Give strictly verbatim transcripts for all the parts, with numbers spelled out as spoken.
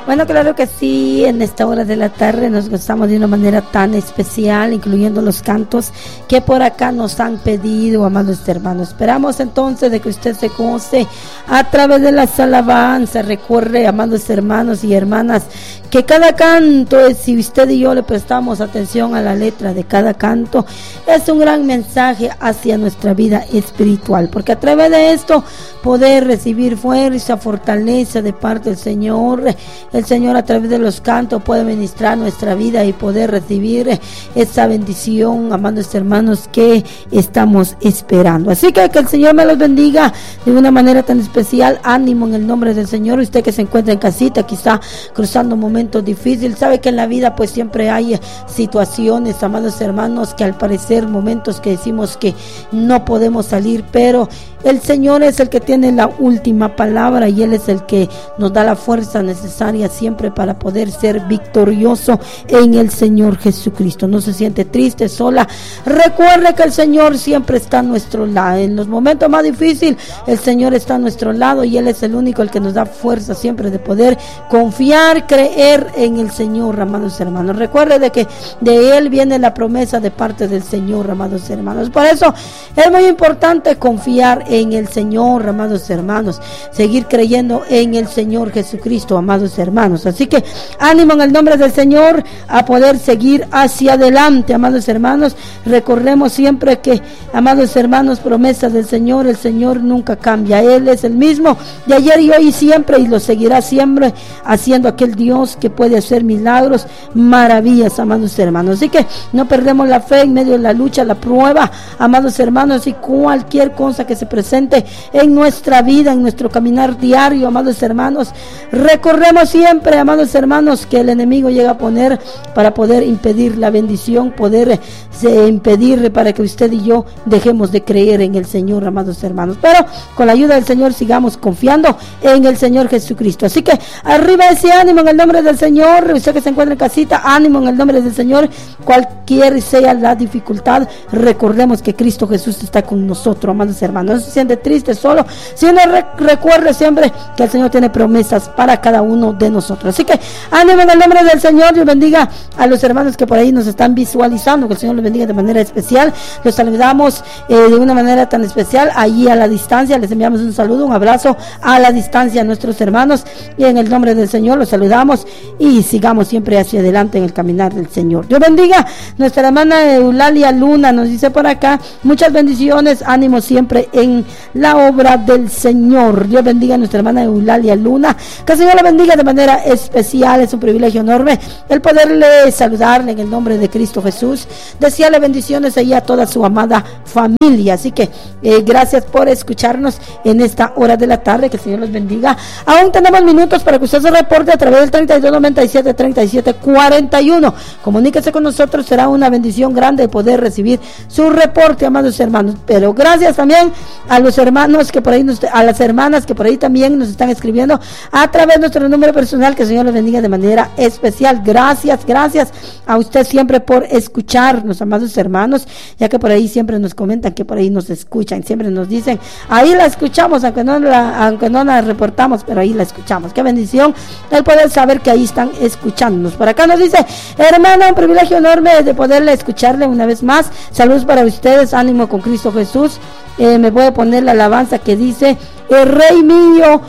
Bueno, claro que sí, en esta hora de la tarde nos gozamos de una manera tan especial, incluyendo los cantos que por acá nos han pedido, amados hermanos. Esperamos entonces de que usted se goce a través de las alabanzas. Recuerde, amados hermanos y hermanas, que cada canto, si usted y yo le prestamos atención a la letra de cada canto, es un gran mensaje hacia nuestra vida espiritual, porque a través de esto poder recibir fuerza, fortaleza de parte del Señor. El Señor a través de los cantos puede ministrar nuestra vida y poder recibir esa bendición, amados hermanos, que estamos esperando. Así que que el Señor me los bendiga de una manera tan especial. Ánimo en el nombre del Señor. Usted que se encuentra en casita, quizá cruzando momentos difíciles, sabe que en la vida pues siempre hay situaciones, amados hermanos, que al parecer momentos que decimos que no podemos salir, pero el Señor es el que tiene la última palabra y Él es el que nos da la fuerza necesaria siempre para poder ser victorioso en el Señor Jesucristo. No se siente triste, sola. Recuerde que el Señor siempre está a nuestro lado. En los momentos más difíciles, el Señor está a nuestro lado y Él es el único el que nos da fuerza siempre de poder confiar, creer en el Señor, amados hermanos. Recuerde de que de Él viene la promesa de parte del Señor, amados hermanos. Por eso es muy importante confiar en el Señor, amados hermanos, seguir creyendo en el Señor Jesucristo, amados hermanos. Así que ánimo en el nombre del Señor a poder seguir hacia adelante, amados hermanos. Recordemos siempre que, amados hermanos, promesas del Señor, el Señor nunca cambia. Él es el mismo de ayer y hoy y siempre, y lo seguirá siempre haciendo aquel Dios que puede hacer milagros, maravillas, amados hermanos. Así que no perdemos la fe en medio de la lucha, la prueba, amados hermanos, y cualquier cosa que se presente en nuestra vida, en nuestro caminar diario, amados hermanos. Recordemos siempre, amados hermanos, que el enemigo llega a poner para poder impedir la bendición, poder eh, impedir para que usted y yo dejemos de creer en el Señor, amados hermanos. Pero con la ayuda del Señor sigamos confiando en el Señor Jesucristo. Así que arriba ese ánimo en el nombre del Señor. Usted que se encuentra en casita, ánimo en el nombre del Señor. Cualquier sea la dificultad, recordemos que Cristo Jesús está con nosotros, amados hermanos. No se siente triste, solo, sino re- recuerde siempre que el Señor tiene promesas para cada uno de nosotros. Así que ánimo en el nombre del Señor. Dios bendiga a los hermanos que por ahí nos están visualizando, que el Señor los bendiga de manera especial. Los saludamos eh, de una manera tan especial allí a la distancia. Les enviamos un saludo, un abrazo a la distancia a nuestros hermanos, y en el nombre del Señor los saludamos y sigamos siempre hacia adelante en el caminar del Señor. Dios bendiga. Nuestra hermana Eulalia Luna nos dice por acá: muchas bendiciones, ánimo siempre en la obra del Señor. Dios bendiga a nuestra hermana Eulalia Luna, que el Señor la bendiga de manera especial. Es un privilegio enorme el poderle saludarle en el nombre de Cristo Jesús, desearle bendiciones ahí a toda su amada familia. Así que eh, gracias por escucharnos en esta hora de la tarde, que el Señor los bendiga. Aún tenemos minutos para que usted se reporte a través del treinta y dos noventa y siete treinta y siete cuarenta y uno. Comuníquese con nosotros, será una bendición grande poder recibir su reporte, amados hermanos. Pero gracias también a los hermanos que por ahí nos, a las hermanas que por ahí también nos están escribiendo a través de nuestro número personal. Que el Señor los bendiga de manera especial. Gracias, gracias a usted siempre por escucharnos, amados hermanos, ya que por ahí siempre nos comentan que por ahí nos escuchan, siempre nos dicen, ahí la escuchamos, aunque no la, aunque no la reportamos, pero ahí la escuchamos. Qué bendición el poder saber que ahí están escuchándonos. Por acá nos dice: hermana, un privilegio enorme de poderle escucharle una vez más. Saludos para ustedes, ánimo con Cristo Jesús. Eh, me voy a poner la alabanza que dice: el Rey mío,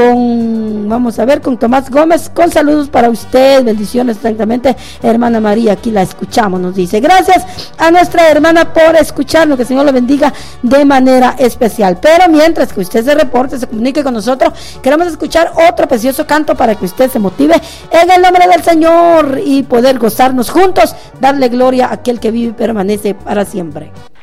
con, vamos a ver, con Tomás Gómez, con saludos para usted, bendiciones exactamente, hermana María, aquí la escuchamos, nos dice. Gracias a nuestra hermana por escucharnos, que el Señor la bendiga de manera especial. Pero mientras que usted se reporte, se comunique con nosotros, queremos escuchar otro precioso canto para que usted se motive en el nombre del Señor y poder gozarnos juntos, darle gloria a aquel que vive y permanece para siempre.